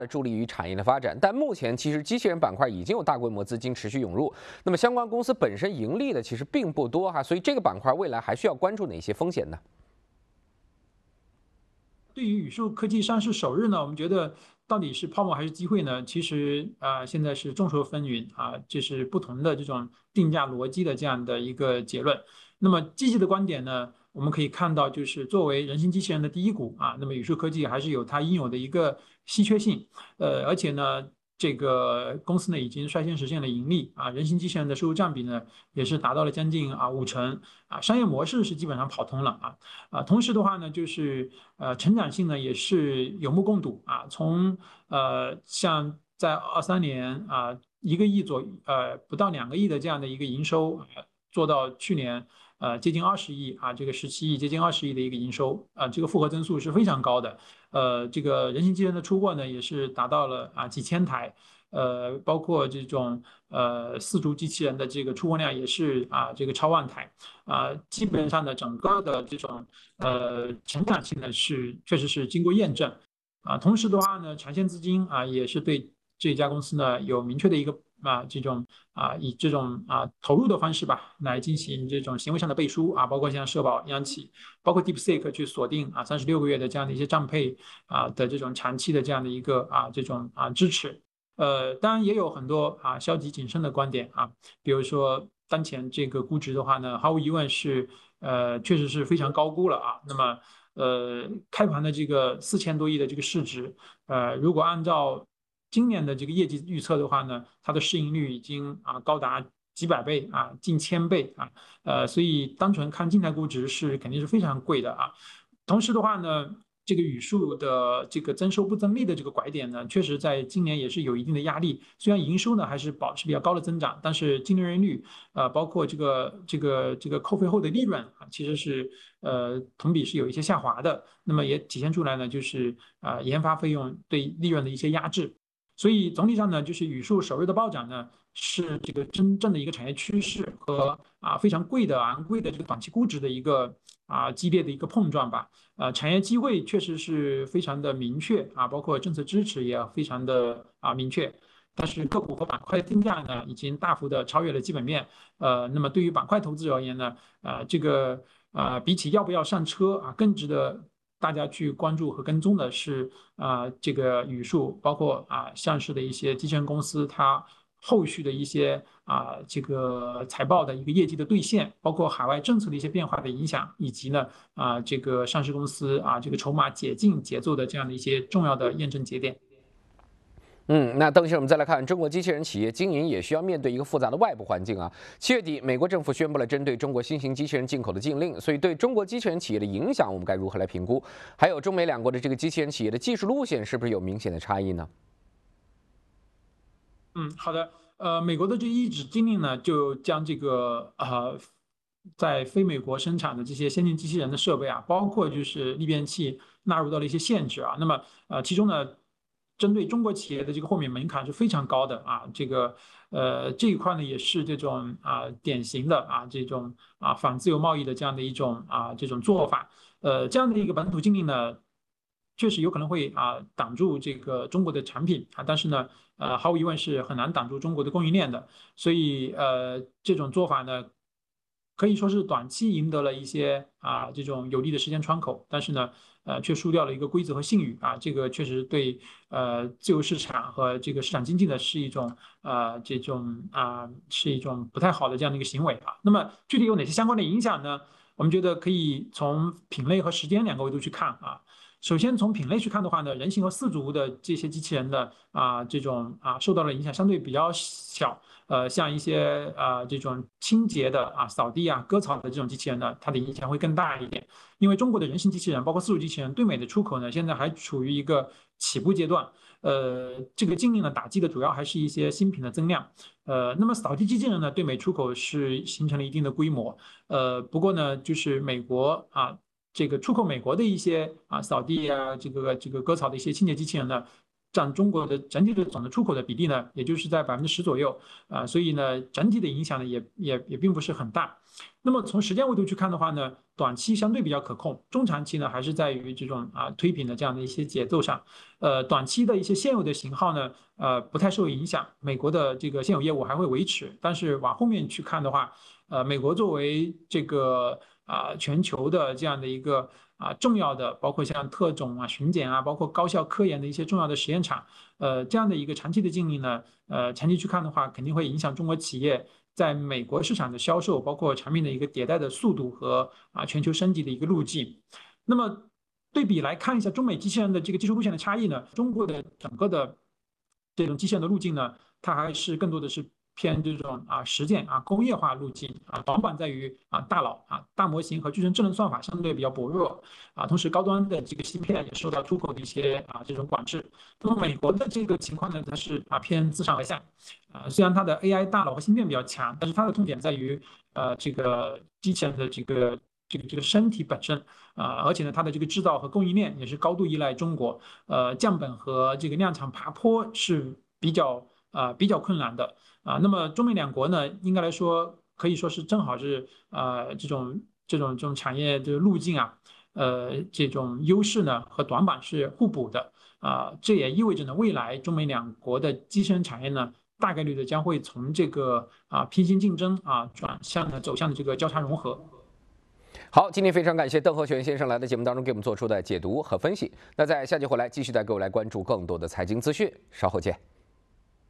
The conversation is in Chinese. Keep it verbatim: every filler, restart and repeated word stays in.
助力于产业的发展。但目前其实机器人板块已经有大规模资金持续涌入，那么相关公司本身盈利的其实并不多哈，所以这个板块未来还需要关注哪些风险呢？ 对于宇树科技上市首日呢，我们觉得到底是泡沫还是机会呢？其实啊、呃现在是众说纷纭啊，这是不同的这种定价逻辑的这样的一个结论。那么积极的观点呢，我们可以看到，就是作为人形机器人的第一股啊，那么宇树科技还是有它应有的一个稀缺性，呃，而且呢。这个公司呢已经率先实现了盈利啊，人形机器人的收入占比呢也是达到了将近啊五成啊，商业模式是基本上跑通了啊啊，同时的话呢，就是呃成长性呢也是有目共睹啊，从呃像在二三年啊一个亿左呃不到两个亿的这样的一个营收，呃做到去年呃接近二十亿啊，这个十七亿接近二十亿的一个营收啊，这个复合增速是非常高的。呃，这个人形机器人的出货呢，也是达到了啊几千台，呃，包括这种呃四足机器人的这个出货量也是啊这个超万台，啊，基本上呢整个的这种呃成长性呢是确实是经过验证，啊，同时的话呢，长线资金啊也是对这家公司呢有明确的一个啊这种啊以这种啊投入的方式吧来进行这种行为上的背书啊，包括像社保、央企。包括 DeepSeek 去锁定啊三十六个月的这样的一些账配啊的这种长期的这样的一个啊这种啊支持。呃，当然也有很多啊消极谨慎的观点啊，比如说当前这个估值的话呢，毫无疑问是呃确实是非常高估了啊。那么呃开盘的这个四千多亿的这个市值，呃如果按照今年的这个业绩预测的话呢，它的市盈率已经啊高达几百倍啊，近千倍啊。呃，所以单纯看静态估值是肯定是非常贵的啊。同时的话呢，这个语数的这个增收不增利的这个拐点呢，确实在今年也是有一定的压力。虽然营收呢还是保持比较高的增长，但是净利润率，呃，包括这个这个这个扣费后的利润啊，其实是呃同比是有一些下滑的。那么也体现出来呢，就是啊、呃研发费用对利润的一些压制。所以总体上呢，就是语数首日的暴涨呢，是这个真正的一个产业趋势和啊非常贵的昂贵的这个短期估值的一个啊激烈的一个碰撞吧。呃，产业机会确实是非常的明确啊，包括政策支持也非常的啊明确。但是个股和板块的定价呢，已经大幅的超越了基本面。呃，那么对于板块投资者而言呢，呃，这个呃比起要不要上车啊，更值得大家去关注和跟踪的是啊、呃这个语数，包括啊、上市的一些机器人公司，它后续的一些啊、这个财报的一个业绩的兑现，包括海外政策的一些变化的影响，以及呢啊、这个上市公司啊这个筹码解禁节奏的这样的一些重要的验证节点。 嗯，那邓先生，我们再来看中国机器人企业经营也需要面对一个复杂的外部环境啊。七月底，美国政府宣布了针对中国新型机器人进口的禁令，所以对中国机器人企业的影响，我们该如何来评估？还有中美两国的这个机器人企业的技术路线是不是有明显的差异呢？ 嗯，好的。呃，美国的这一纸禁令呢，就将这个呃，在非美国生产的这些先进机器人的设备啊，包括就是逆变器纳入到了一些限制啊。那么呃，其中呢，针对中国企业的这个豁免门槛是非常高的啊。这个呃这一块呢，也是这种啊典型的啊这种啊反自由贸易的这样的一种啊这种做法。呃，这样的一个本土禁令呢，确实有可能会啊挡住这个中国的产品啊，但是呢，呃，毫无疑问是很难挡住中国的供应链的。所以呃，这种做法呢，可以说是短期赢得了一些啊这种有利的时间窗口，但是呢，呃，却输掉了一个规则和信誉啊，这个确实对呃自由市场和这个市场经济呢是一种啊这种啊是一种不太好的这样的一个行为啊。那么具体有哪些相关的影响呢？我们觉得可以从品类和时间两个维度去看啊。首先从品类去看的话呢，人形和四足的这些机器人的啊这种啊受到的影响相对比较小。呃，像一些啊这种清洁的啊扫地啊割草的这种机器人呢，它的影响会更大一点。因为中国的人形机器人，包括四足机器人，对美的出口呢，现在还处于一个起步阶段。呃，这个禁令呢打击的主要还是一些新品的增量。呃，那么扫地机器人呢，对美出口是形成了一定的规模。呃，不过呢，就是美国啊。这个出口美国的一些啊扫地啊，这个这个割草的一些清洁机器人呢， 占中国的整体的总的出口的比例呢，也就是在百分之十左右啊，所以呢，整体的影响呢也也也并不是很大。那么从时间维度去看的话呢，短期相对比较可控，中长期呢还是在于这种啊推平的这样的一些节奏上。呃，短期的一些现有的型号呢，呃不太受影响，美国的这个现有业务还会维持。但是往后面去看的话，呃，美国作为这个啊全球的这样的一个啊重要的，包括像特种啊、巡检啊，包括高校科研的一些重要的实验场，呃，这样的一个长期的禁令呢，呃，长期去看的话，肯定会影响中国企业在美国市场的销售，包括产品的一个迭代的速度和啊全球升级的一个路径。那么对比来看一下中美机器人的这个技术路线的差异呢，中国的整个的这种机器人的路径呢，它还是更多的是偏这种啊实践啊工业化路径啊，短板在于啊大脑啊大模型和矩阵智能算法相对比较薄弱啊，同时高端的这个芯片也受到出口的一些啊这种管制。那么美国的这个情况呢，它是啊偏自上而下啊，虽然它的 A I 大脑和芯片比较强，但是它的痛点在于呃这个机器人的这个这个这个身体本身啊，而且呢它的这个制造和供应链也是高度依赖中国，呃降本和这个量产爬坡是比较啊比较困难的。啊，那么中美两国呢，应该来说可以说是正好是呃这种这种这种产业的路径啊，呃这种优势呢和短板是互补的啊，这也意味着呢未来中美两国的机器人产业呢大概率的将会从这个啊平行竞争啊转向呢走向的这个交叉融合。 好，今天非常感谢邓和全先生来到节目当中给我们做出的解读和分析。那在下节回来继续带各位来关注更多的财经资讯，稍后见。